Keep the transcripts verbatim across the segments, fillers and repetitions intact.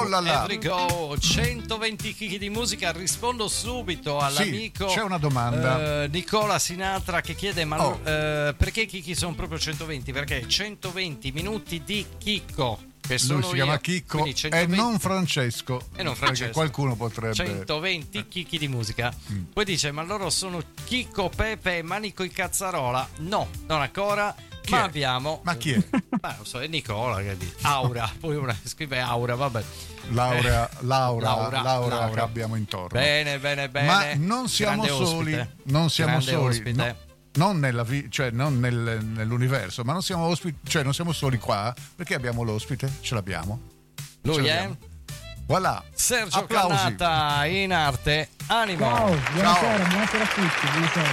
là là. Every Go, centoventi chicchi di musica. Rispondo subito all'amico. Sì, c'è una domanda. eh, Nicola Sinatra che chiede: ma Oh. eh, perché chicchi sono proprio centoventi? Perché centoventi minuti di chicco. Che sono Lui si io. chiama Chicco Quindi e centoventi non Francesco. E non Perché Francesco. qualcuno potrebbe. centoventi chicchi di musica. Mm. Poi dice: ma loro sono Chicco, Pepe e Manico il Cazzarola? No, non ancora. Chi ma è? abbiamo. Ma chi è? Beh, non so, è Nicola che dice. Aura. Poi una scrive Aura, vabbè. Laurea, Eh, Laura, Laura, Laura, Laura. che abbiamo intorno. Bene, bene, bene. Ma non siamo Grande soli, ospite. non siamo Grande soli. ospite. No, non nella vi- cioè non nel- nell'universo, ma non siamo ospiti, cioè non siamo soli qua, perché abbiamo l'ospite, ce l'abbiamo. Lui Ce è l'abbiamo. Voilà. Sergio Applausi. Cannata in arte Animo. Ciao, buonasera, buonasera a tutti, buonasera.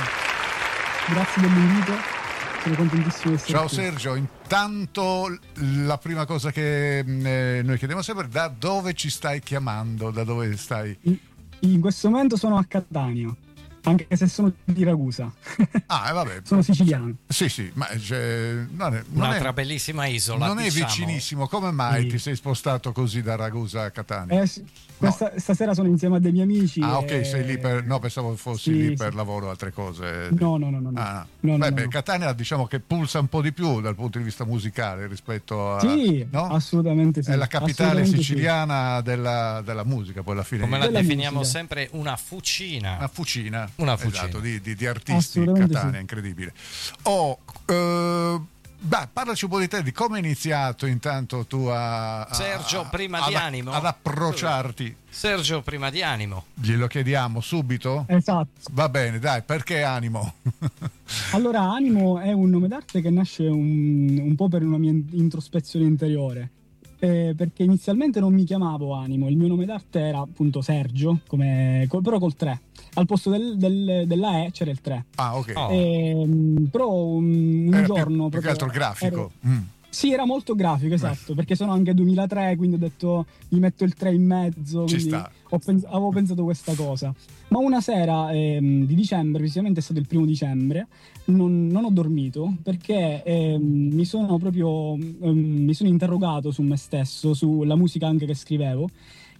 Grazie dell'invito, sono contentissimo di essere Ciao qui. Sergio, intanto la prima cosa che mh, eh, noi chiediamo sempre: da dove ci stai chiamando? Da dove stai? In, in questo momento sono a Catania, anche se sono di Ragusa. Ah, eh, vabbè. Sono siciliano. Sì, sì, ma cioè, non è, non Un'altra è, bellissima isola. non è diciamo. vicinissimo. Come mai Sì. ti sei spostato così da Ragusa a Catania? Eh, sì, questa- Stasera sono insieme a dei miei amici. Ah, e- ok, sei lì per. No, pensavo fossi Sì, lì sì. per lavoro o altre cose. No, no, no, no. no. Ah, No, no, beh, no, beh, no. Catania diciamo che pulsa un po' di più dal punto di vista musicale rispetto a. Sì, no? assolutamente sì. È la capitale assolutamente sì. siciliana della, della musica, poi alla fine. Come la Della definiamo musica. sempre una fucina. Una fucina, Una fucina. Esatto, di, di- di artisti Assolutamente Catania, sì. incredibile. Oh, eh, beh, parlaci un po' di te, di come hai iniziato intanto tu a, a- Sergio, prima ad, di Animo? ad approcciarti. Sergio prima di Animo. Glielo chiediamo subito? Esatto. Va bene, dai, perché Animo? Allora, Animo è un nome d'arte che nasce un, un po' per una mia introspezione interiore. Eh, perché inizialmente non mi chiamavo Animo, il mio nome d'arte era appunto Sergio, come, co- però col tre. Al posto del- del- della E c'era il tre. Ah, ok. Oh. Ehm, però un, un Era giorno. più, più che proprio altro grafico. ero- Mm. Sì, era molto grafico, esatto, perché sono anche duemilatré, quindi ho detto gli metto il tre in mezzo, Ci quindi sta. ho pens- avevo pensato questa cosa. Ma una sera ehm, di dicembre, precisamente è stato il primo dicembre, non, non ho dormito perché ehm, mi sono proprio ehm, mi sono interrogato su me stesso, sulla musica anche che scrivevo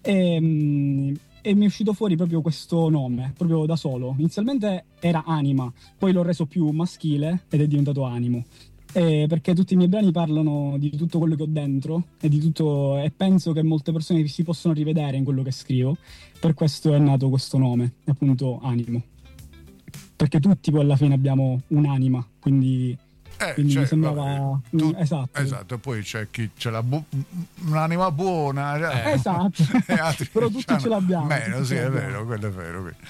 e, e mi è uscito fuori proprio questo nome, proprio da solo. Inizialmente era Anima, poi l'ho reso più maschile ed è diventato Animo. Eh, perché tutti i miei brani parlano di tutto quello che ho dentro e di tutto, e penso che molte persone si possono rivedere in quello che scrivo. Per questo è nato questo nome, appunto Animo. Perché tutti poi alla fine abbiamo un'anima, quindi, Eh, quindi cioè, mi sembrava vabbè, mm, tu- esatto. esatto, poi c'è chi ce l'ha bu- un'anima buona, Eh. Esatto. e altri Però tutti c'hanno ce l'abbiamo. meno, tutti sì, ce è l'abbiamo. vero, quello è vero. quello.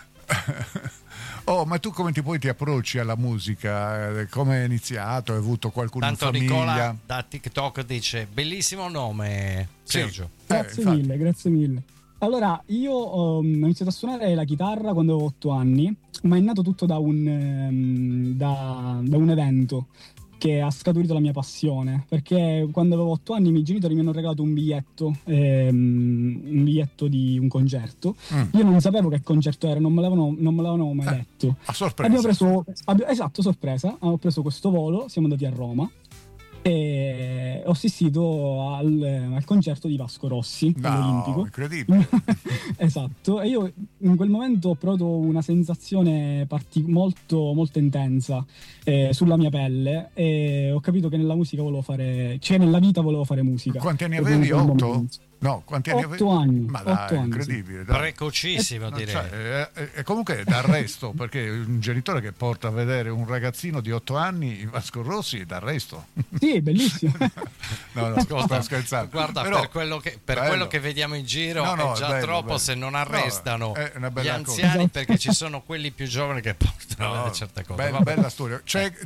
Oh, ma tu come ti poi ti approcci alla musica? Eh, Come hai iniziato? Hai avuto qualcuno Tanto in famiglia? Nicola da TikTok dice: bellissimo nome, Sì. Sergio. Grazie Eh, infatti. mille, grazie mille. Allora, io um, ho iniziato a suonare la chitarra quando avevo otto anni, ma è nato tutto da un, ehm, da, da un evento che ha scaturito la mia passione, perché quando avevo otto anni i miei genitori mi hanno regalato un biglietto, ehm, un biglietto di un concerto. Mm. Io non sapevo che concerto era, non me l'avevano, non me l'avevano mai Eh, detto. A sorpresa. Abbiamo preso, abbi- esatto, sorpresa, ho preso questo volo, siamo andati a Roma e ho assistito al, al concerto di Vasco Rossi No, all'Olimpico. incredibile. Esatto, e io in quel momento ho provato una sensazione parti- molto, molto intensa eh, sulla mia pelle e ho capito che nella musica volevo fare, cioè nella vita volevo fare musica. Quanti anni Proprio avevi? in quel Otto? momento. No, quanti anni avevi? Otto anni. Ma otto dai, anni, incredibile. dai. Precocissimo, No, direi. cioè, è, è- è comunque d'arresto, perché un genitore che porta a vedere un ragazzino di otto anni, Vasco Rossi, è d'arresto. Sì, è bellissimo. No, no, sto scherzando. Guarda, Però, per, quello che, per bello. quello che vediamo in giro No, no, è già è bello, troppo bello. se non No, arrestano è una gli bella cosa. anziani, Esatto. perché ci sono quelli più giovani che portano a No, vedere certe cose. bella, Vabbè. bella storia. C'è